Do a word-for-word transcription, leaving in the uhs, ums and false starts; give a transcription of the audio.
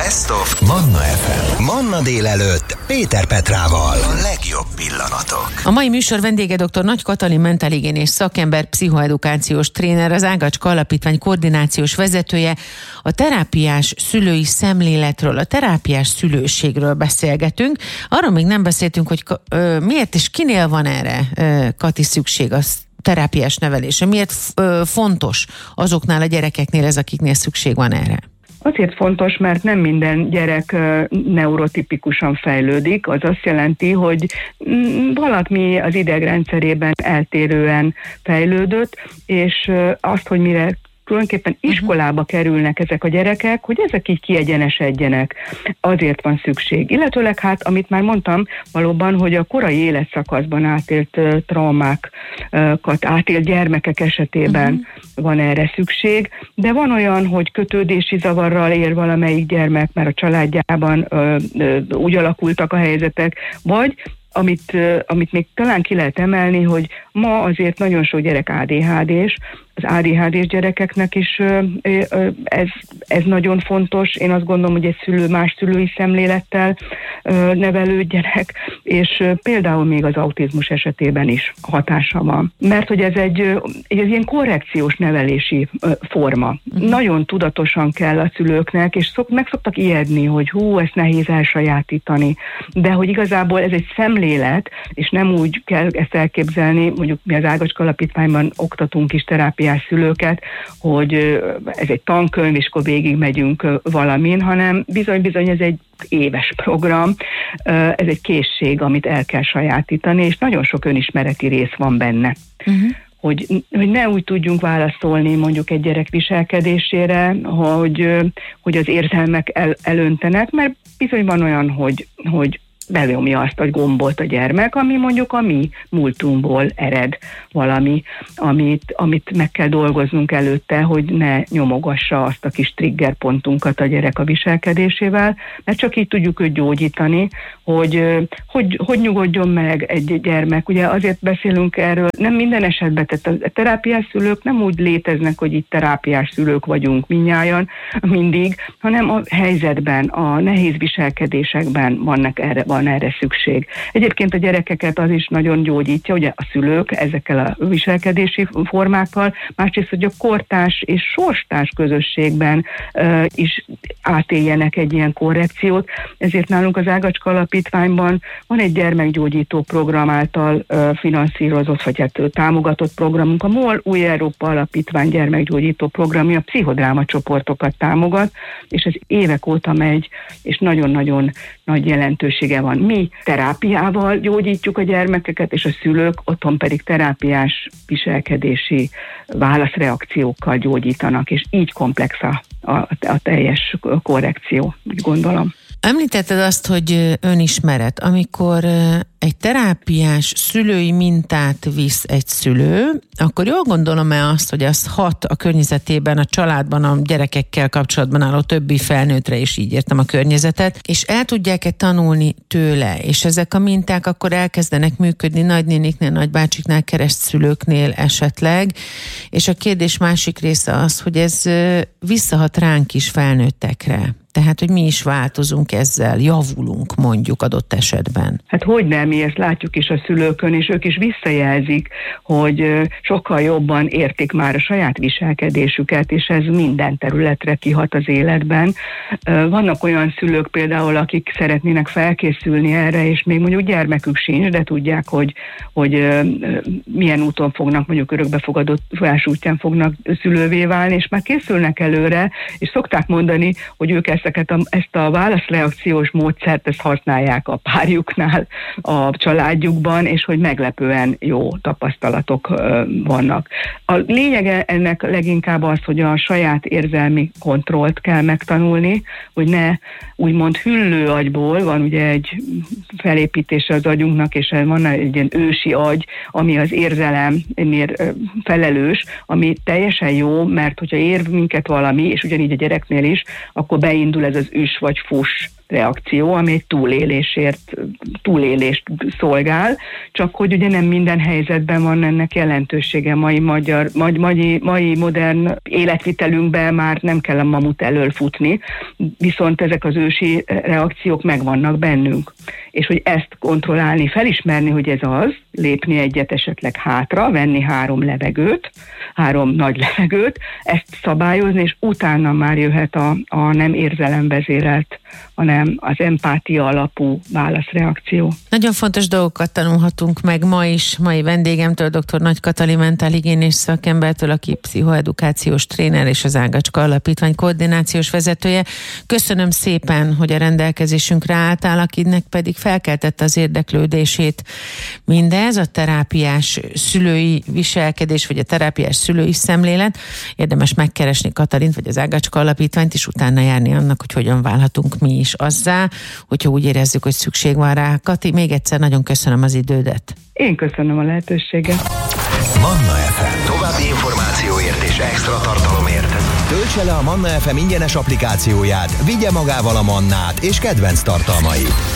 Best of Manna ef em. Manna délelőtt Péter Petrával. A legjobb pillanatok. A mai műsor vendége dr. Nagy Katalin mentálhigiénés szakember, pszichoedukációs tréner, az Ágacska Alapítvány koordinációs vezetője. A terápiás szülői szemléletről, a terápiás szülőségről beszélgetünk. Arról még nem beszéltünk, hogy ö, miért és kinél van erre, ö, Kati, szükség az terápiás nevelése. Miért ö, fontos azoknál a gyerekeknél ez, akiknél szükség van erre? Azért fontos, mert nem minden gyerek neurotipikusan fejlődik. Az azt jelenti, hogy valami az idegrendszerében eltérően fejlődött, és azt, hogy mire tulajdonképpen iskolába kerülnek ezek a gyerekek, hogy ezek így kiegyenesedjenek. Azért van szükség. Illetőleg hát, amit már mondtam, valóban, hogy a korai életszakaszban átélt uh, traumákat átélt gyermekek esetében uh-huh. van erre szükség, de van olyan, hogy kötődési zavarral él valamelyik gyermek, mert a családjában uh, uh, úgy alakultak a helyzetek, vagy amit, uh, amit még talán ki lehet emelni, hogy ma azért nagyon sok gyerek á dé há dés, az á dé há dés gyerekeknek is ez, ez nagyon fontos. Én azt gondolom, hogy egy szülő más szülői szemlélettel nevelődjenek, és például még az autizmus esetében is hatása van. Mert hogy ez egy, egy ilyen korrekciós nevelési forma. Uh-huh. Nagyon tudatosan kell a szülőknek, és szok, meg szoktak ijedni, hogy hú, ezt nehéz elsajátítani. De hogy igazából ez egy szemlélet, és nem úgy kell ezt elképzelni, mondjuk mi az Ágacska Alapítványban oktatunk is terápiát szülőket, hogy ez egy tankönyv, és akkor végig megyünk valamin, hanem bizony-bizony ez egy éves program, ez egy készség, amit el kell sajátítani, és nagyon sok önismereti rész van benne. Uh-huh. Hogy, hogy ne úgy tudjunk válaszolni mondjuk egy gyerek viselkedésére, hogy, hogy az érzelmek el, elöntenek, mert bizony van olyan, hogy, hogy benyomja azt a gombot a gyermek, ami mondjuk a mi múltunkból ered valami, amit, amit meg kell dolgoznunk előtte, hogy ne nyomogassa azt a kis triggerpontunkat a gyerek a viselkedésével, mert csak így tudjuk őt gyógyítani, hogy, hogy hogy nyugodjon meg egy gyermek. Ugye azért beszélünk erről, nem minden esetben, tehát a terápiás szülők nem úgy léteznek, hogy itt terápiás szülők vagyunk mindnyájan mindig, hanem a helyzetben, a nehéz viselkedésekben vannak erre, van erre szükség. Egyébként a gyerekeket az is nagyon gyógyítja, ugye a szülők ezekkel a viselkedési formákkal, másrészt, hogy a kortárs és sorstárs közösségben uh, is átéljenek egy ilyen korrekciót. Ezért nálunk az Ágacska Alapítványban van egy gyermekgyógyító program által uh, finanszírozott, vagy hát támogatott programunk, a MOL Új Európa Alapítvány gyermekgyógyító programja pszichodráma csoportokat támogat, és ez évek óta megy, és nagyon-nagyon nagy jelentősége van. Mi terápiával gyógyítjuk a gyermekeket, és a szülők otthon pedig terápiás viselkedési válaszreakciókkal gyógyítanak, és így komplex a, a, a teljes korrekció, úgy gondolom. Említetted azt, hogy önismeret. Amikor egy terápiás szülői mintát visz egy szülő, akkor jól gondolom-e azt, hogy az hat a környezetében, a családban, a gyerekekkel kapcsolatban álló többi felnőttre is, így értem a környezetet, és el tudják-e tanulni tőle, és ezek a minták akkor elkezdenek működni nagynéniknél, nagybácsiknál, keresztszülőknél esetleg, és a kérdés másik része az, hogy ez visszahat ránk is felnőttekre. Tehát, hogy mi is változunk ezzel, javulunk mondjuk adott esetben. Hát hogyne, mi ezt látjuk is a szülőkön, és ők is visszajelzik, hogy sokkal jobban értik már a saját viselkedésüket, és ez minden területre kihat az életben. Vannak olyan szülők például, akik szeretnének felkészülni erre, és még mondjuk gyermekük sincs, de tudják, hogy, hogy milyen úton fognak, mondjuk örökbefogadott útján fognak szülővé válni, és már készülnek előre, és szokták mondani, hogy ők ezt Ezeket a, ezt a válaszreakciós módszert ezt használják a párjuknál, a családjukban, és hogy meglepően jó tapasztalatok uh, vannak. A lényege ennek leginkább az, hogy a saját érzelmi kontrollt kell megtanulni, hogy ne úgymond hüllő agyból, van ugye egy felépítése az agyunknak, és van egy ilyen ősi agy, ami az érzelemért felelős, ami teljesen jó, mert hogyha ér minket valami, és ugyanígy a gyereknél is, akkor beindul ez az üs vagy fuss reakció, ami egy túlélésért, túlélést szolgál, csak hogy ugye nem minden helyzetben van ennek jelentősége. Mai, magyar, mai, mai modern életvitelünkben már nem kell a mamut elől futni, viszont ezek az ősi reakciók megvannak bennünk. És hogy ezt kontrollálni, felismerni, hogy ez az, lépni egyet esetleg hátra, venni három levegőt, három nagy levegőt, ezt szabályozni, és utána már jöhet a, a nem érzelemvezérelt, hanem az empátia alapú válaszreakció. Nagyon fontos dolgokat tanulhatunk meg ma is, mai vendégemtől, dr. Nagy Katalin mentálhigiénés szakembertől, aki pszichoedukációs tréner és az Ágacska Alapítvány koordinációs vezetője. Köszönöm szépen, hogy a rendelkezésünkre álltál, akinek pedig felkeltette az érdeklődését mindez, a terápiás szülői viselkedés, vagy a terápiás szülői szemlélet. Érdemes megkeresni Katalint, vagy az Ágacska Alapítványt, és utána járni annak, hogy hogyan válhatunk mi is azzá, hogyha úgy érezzük, hogy szükség van rá. Kati, még egyszer nagyon köszönöm az idődet. Én köszönöm a lehetőséget. Manna ef em. További információért és extra tartalomért töltse le a Manna ef em ingyenes applikációját, vigye magával a Mannát és kedvenc tartalmait.